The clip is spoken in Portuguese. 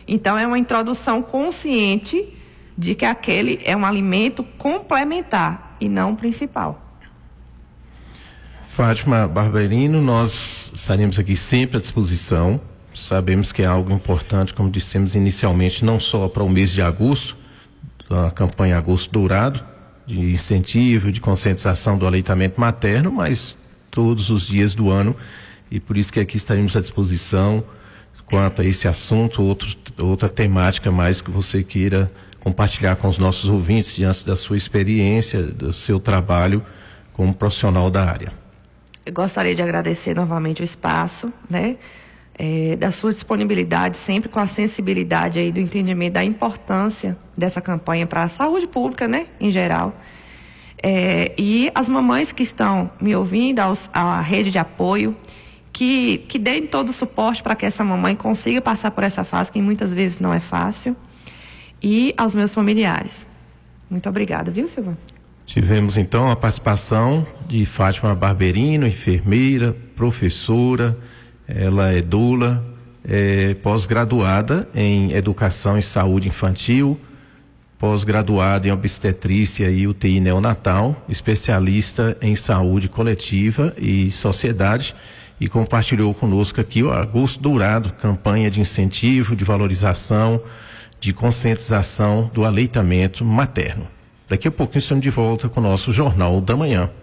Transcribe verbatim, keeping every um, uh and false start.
Então, é uma introdução consciente de que aquele é um alimento complementar e não principal. Fátima Barberino, nós estaremos aqui sempre à disposição. Sabemos que é algo importante, como dissemos inicialmente, não só para o mês de agosto, a campanha Agosto Dourado, de incentivo, de conscientização do aleitamento materno, mas todos os dias do ano, e por isso que aqui estaremos à disposição quanto a esse assunto, outro, outra temática mais que você queira compartilhar com os nossos ouvintes diante da sua experiência, do seu trabalho como profissional da área. Eu gostaria de agradecer novamente o espaço, né? É, da sua disponibilidade, sempre com a sensibilidade aí do entendimento da importância dessa campanha para a saúde pública, né, em geral. É, e as mamães que estão me ouvindo, aos, a rede de apoio, que, que deem todo o suporte para que essa mamãe consiga passar por essa fase, que muitas vezes não é fácil, e aos meus familiares. Muito obrigada, viu, Silvana? Tivemos então a participação de Fátima Barberino, enfermeira, professora. Ela é doula, é pós-graduada em Educação e Saúde Infantil, pós-graduada em Obstetrícia e U T I Neonatal, especialista em Saúde Coletiva e Sociedade, e compartilhou conosco aqui o Agosto Dourado, campanha de incentivo, de valorização, de conscientização do aleitamento materno. Daqui a pouquinho estamos de volta com o nosso Jornal da Manhã.